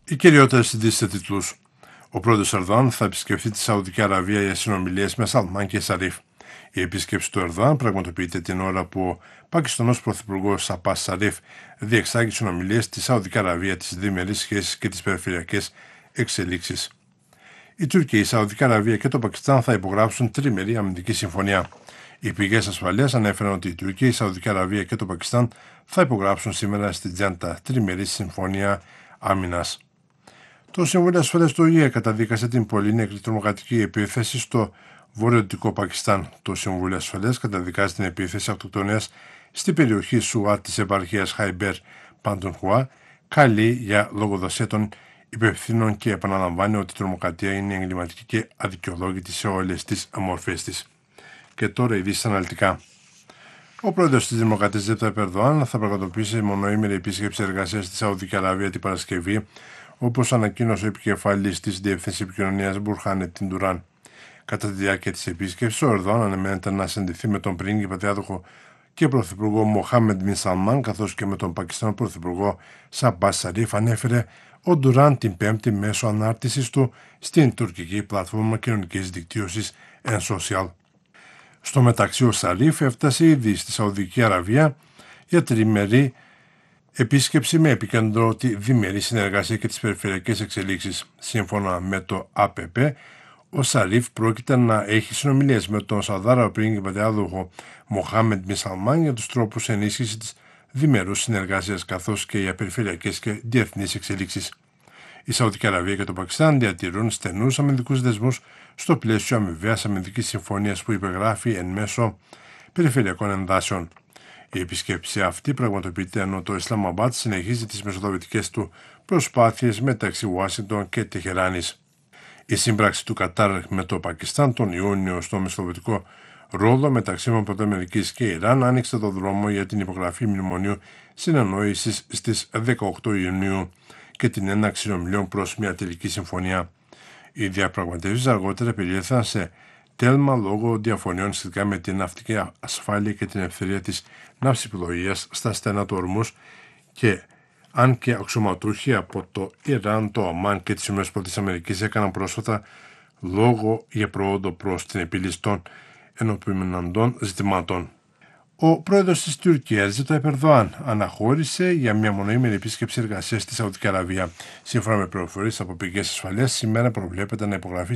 Οι κυριότερες ειδήσεις σε τίτλους. Ο πρόεδρος Ερδοάν θα επισκεφθεί τη Σαουδική Αραβία για συνομιλίες με Σαλμάν και Σαρίφ. Η επίσκεψη του Ερδοάν πραγματοποιείται την ώρα που ο Πακιστανός πρωθυπουργός Σαπάς Σαρίφ διεξάγει συνομιλίες στη Σαουδική Αραβία, τις διμερείς σχέσεις και τις περιφερειακές εξελίξεις. Η Τουρκία, η Σαουδική Αραβία και το Πακιστάν θα υπογράψουν τριμερή αμυντική συμφωνία. Οι πηγές ασφαλείας ανέφεραν ότι η Τουρκία, η Σαουδική Αραβία και το Πακιστάν θα υπογράψουν σήμερα στην Τζάντα τριμερή συμφωνία άμυνας. Το Συμβούλιο Ασφαλείας του ΟΗΕ καταδίκασε την πολύνεκρη τρομοκρατική επίθεση στο βορειοδυτικό Πακιστάν. Το Συμβούλιο Ασφαλείας καταδικάζει την επίθεση αυτοκτονίας στην περιοχή Σουάτ της επαρχίας Χαϊμπέρ Παντουνχουά, καλεί για λογοδοσία των υπευθύνων και επαναλαμβάνει ότι η τρομοκρατία είναι εγκληματική και αδικαιολόγητη σε όλες τις μορφές της. Και τώρα ειδήσεις αναλυτικά. Ο πρόεδρος της Δημοκρατίας Ρετζέπ Ταγιπ Ερντοάν θα πραγματοποιήσει μονοήμερη επίσκεψη εργασίας στη Σαουδική Αραβία την Παρασκευή, όπως ανακοίνωσε ο επικεφαλής της Διεύθυνσης Επικοινωνίας Μπουρχάνεττιν Ντουράν. Κατά τη διάρκεια της επίσκεψης, ο Ερντοάν αναμένεται να συναντηθεί με τον πρίγκιπα διάδοχο και πρωθυπουργό Μοχάμεντ Μπιν Σαλμάν, καθώς και με τον Πακιστανό πρωθυπουργό Σαμπάς Σαρίφ, ανέφερε ο Ντουράν την Πέμπτη μέσω ανάρτησης του στην τουρκική πλατφόρμα κοινωνικής δικτύωσης Ensocial. Στο μεταξύ, ο Σαρίφ έφτασε ήδη στη Σαουδική Αραβία για τριμερή επίσκεψη με επίκεντρο τη διμερή συνεργασία και τις περιφερειακές εξελίξεις. Σύμφωνα με το ΑΠΠ, ο Σαρίφ πρόκειται να έχει συνομιλίες με τον Σαουδάραβο πρίγκιπα διάδοχο Μοχάμεντ Μπιν Σαλμάν για τους τρόπους ενίσχυσης της διμερούς συνεργασίας, καθώς και για περιφερειακές και διεθνείς εξελίξεις. Η Σαουδική Αραβία και το Πακιστάν διατηρούν στενούς αμυντικούς δεσμούς στο πλαίσιο αμοιβαίας αμυντικής συμφωνίας που υπεγράφει εν μέσω περιφερειακών εντάσεων. Η επισκέψη αυτή πραγματοποιείται ενώ το Ισλαμαμπάτ συνεχίζει τις μεσοδοτικές του προσπάθειες μεταξύ Ουάσιγκτον και Τεχεράνης. Η σύμπραξη του Κατάρ με το Πακιστάν τον Ιούνιο στο μεσοδοτικό ρόλο μεταξύ Πρωτοαμερικής και Ιράν άνοιξε το δρόμο για την υπογραφή μνημονίου συνεννόησης στις 18 Ιουνίου και την έναρξη συνομιλιών προς μια τελική συμφωνία. Οι διαπραγματεύσεις αργότερα περιέλθαν σε τέλμα λόγω διαφωνιών σχετικά με την ναυτική ασφάλεια και την ελευθερία της ναυσιπλοείας στα στενά του Ορμούς, και αν και αξιωματούχοι από το Ιράν, το Ομάν και τις ΗΠΑ έκαναν πρόσφατα λόγο για πρόοδο προς την επίλυση των ενωπιμεναντών ζητημάτων. Ο πρόεδρος της Τουρκίας, Ρετζέπ Ταγιπ Ερντοάν, αναχώρησε για μια μονοήμερη επίσκεψη εργασίας στη Σαουδική Αραβία. Σύμφωνα με πληροφορίες από πηγές ασφαλείας, σήμερα προβλέπεται να υπογραφεί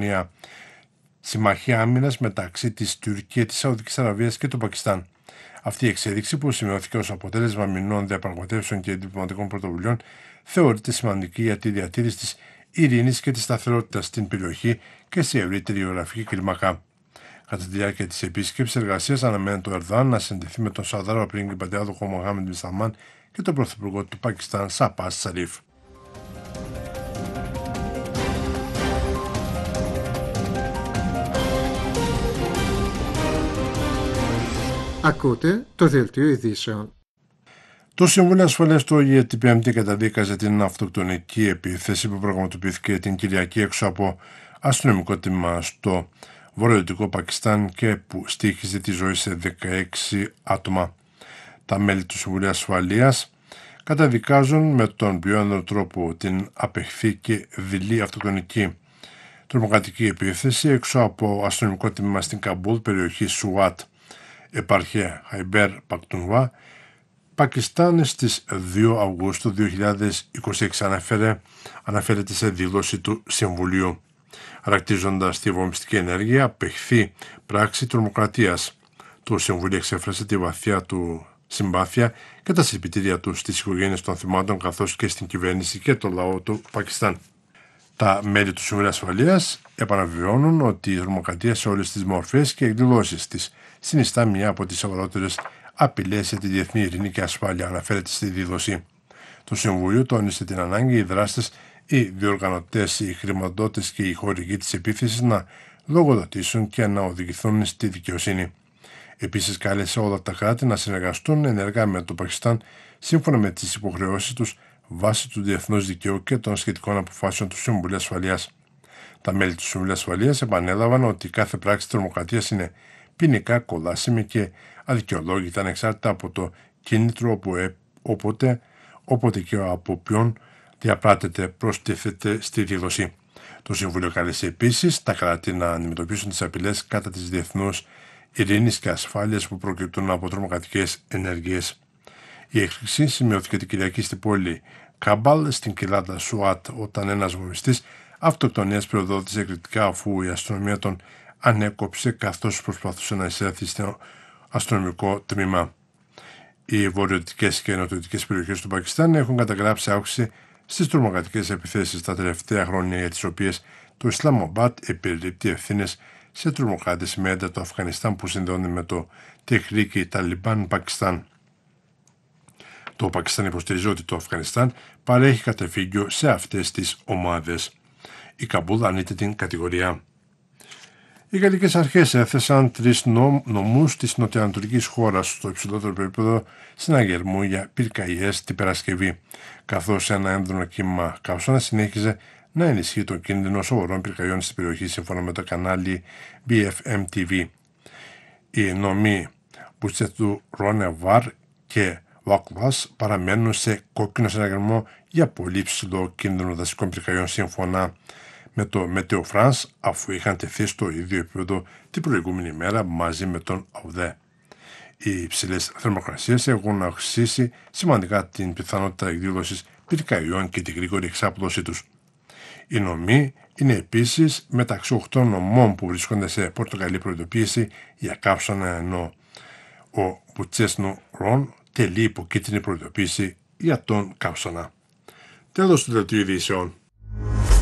συμμαχία άμυνας μεταξύ της Τουρκίας, της Σαουδικής Αραβίας και του Πακιστάν. Αυτή η εξέλιξη, που σημειώθηκε ως αποτέλεσμα μηνών διαπραγματεύσεων και διπλωματικών πρωτοβουλειών, θεωρείται σημαντική για τη διατήρηση της ειρήνης και της σταθερότητας στην περιοχή και σε ευρύτερη γεωγραφική κλίμακα. Κατά τη διάρκεια της επίσκεψης εργασίας, αναμένεται ο Ερντοάν να συνδεθεί με τον Σαουδάραβο πρίγκιπα διάδοχο Μοχάμεντ Μπιν Σαλμάν και τον πρωθυπουργό του Πακιστάν Σαπάς Σαρίφ. Ακούτε το δελτίο ειδήσεων. Το Συμβούλιο Ασφαλείας του ΟΗΕ την Πέμπτη καταδίκαζε την αυτοκτονική επίθεση που πραγματοποιήθηκε την Κυριακή έξω από αστυνομικό τμήμα στο βορειοδυτικό Πακιστάν και που στοίχιζε τη ζωή σε 16 άτομα. Τα μέλη του Συμβουλίου Ασφαλείας καταδικάζουν με τον πιο έντονο τρόπο την απεχθή και δειλή αυτοκτονική τρομοκρατική επίθεση έξω από αστυνομικό τμήμα στην Καμπούλ, περιοχή Σουάτ, επαρχία Χαϊμπέρ Πακτουνχουά, Πακιστάν, στις 2 Αυγούστου 2026, αναφέρεται σε δήλωση του Συμβουλίου, χαρακτηρίζοντας τη βομβιστική ενέργεια απεχθή πράξη τρομοκρατίας. Το Συμβούλιο εξέφρασε τη βαθιά του συμπάθεια και τα συλληπιτήριά του στις οικογένειες των θυμάτων, καθώς και στην κυβέρνηση και το λαό του Πακιστάν. Τα μέλη του Συμβουλίου Ασφαλείας επαναβεβαιώνουν ότι η τρομοκρατία σε όλες τις μορφές και εκδηλώσεις της συνιστά μια από τις σοβαρότερες απειλές για τη διεθνή ειρήνη και ασφάλεια, αναφέρεται στη δήλωση. Το Συμβούλιο τόνισε την ανάγκη οι δράστες, οι διοργανωτές, οι χρηματοδότες και οι χορηγοί της επίθεσης να λογοδοτήσουν και να οδηγηθούν στη δικαιοσύνη. Επίσης, κάλεσε όλα τα κράτη να συνεργαστούν ενεργά με το Πακιστάν σύμφωνα με τις υποχρεώσεις τους βάσει του διεθνούς δικαίου και των σχετικών αποφάσεων του Συμβουλίου Ασφαλείας. Τα μέλη του Συμβουλίου Ασφαλείας επανέλαβαν ότι κάθε πράξη τρομοκρατίας είναι ποινικά κολάσιμη και αδικαιολόγητα, ανεξάρτητα από το κίνητρο όποτε και από ποιον διαπράτεται προστίθεται στη δήλωση. Το Συμβούλιο κάλεσε επίσης τα κράτη να αντιμετωπίσουν τις απειλές κατά της διεθνούς ειρήνης και ασφάλειας που προκύπτουν από τρομοκρατικές ενέργειες. Η έκρηξη σημειώθηκε την Κυριακή στην πόλη Κάμπαλ, στην κοιλάδα Σουάτ, όταν ένας βομβιστής αυτοκτονίας πυροδότησε εκρηκτικά αφού η αστυνομία τον ανέκοψε καθώς προσπαθούσε να εισέλθει στο αστυνομικό τμήμα. Οι βορειοδυτικές και νοτιοδυτικές περιοχές του Πακιστάν έχουν καταγράψει αύξηση στις τρομοκρατικές επιθέσεις τα τελευταία χρόνια, για τις οποίες το Ισλαμαμπάτ επιρρύπτει ευθύνες σε τρομοκράτες με έντα το Αφγανιστάν που συνδέονται με το Τεχρίκι Ταλιμπάν Πακιστάν. Το Πακιστάν υποστηρίζει ότι το Αφγανιστάν παρέχει καταφύγιο σε αυτές τις ομάδες. Η Καμπούλ αρνείται την κατηγορία. Οι γαλλικές αρχές έθεσαν 3 νομούς της νοτιοανατολικής χώρας στο υψηλότερο επίπεδο συναγερμού για πυρκαγιές την Παρασκευή, καθώς ένα έντονο κύμα καύσωνα συνέχιζε να ενισχύει τον κίνδυνο σοβαρών πυρκαγιών στην περιοχή, σύμφωνα με το κανάλι BFM TV. Οι νομοί Μπουτσέτου Ρόνεβαρ και Βάκλας παραμένουν σε κόκκινο συναγερμό για πολύ ψηλό κίνδυνο δασικών πυρκαγιών, σύμφωνα με το Meteo France, αφού είχαν τεθεί στο ίδιο επίπεδο την προηγούμενη μέρα μαζί με τον ΟΔΕ. Οι υψηλές θερμοκρασίες έχουν αυξήσει σημαντικά την πιθανότητα εκδήλωσης πυρκαγιών και την γρήγορη εξάπλωσή τους. Οι νομοί είναι επίσης μεταξύ 8 νομών που βρίσκονται σε πορτοκαλί προειδοποίηση για καύσωνα, ενώ ο Μπουτσέσνου Ρον τελεί υποκίτρινη προειδοποίηση για τον καύσωνα. Τέλος του δελτίου ειδήσεων.